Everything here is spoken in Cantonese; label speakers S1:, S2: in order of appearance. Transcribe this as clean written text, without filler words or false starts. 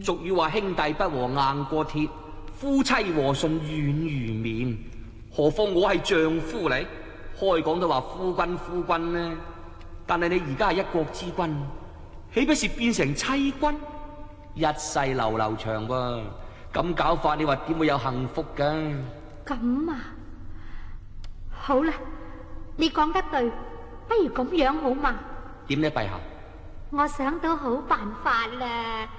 S1: 俗語話兄弟不和硬過鐵，夫妻和順軟如綿。何況我係丈夫嚟，開講都話夫君呢。但係你而家係一國之君，豈不是變成妻君？一世流流長噃，咁搞法你話點會有幸福噶？
S2: 咁啊，好啦，你講得對，不如咁樣好嘛？
S1: 點呢，陛下？
S2: 我想到好辦法啦。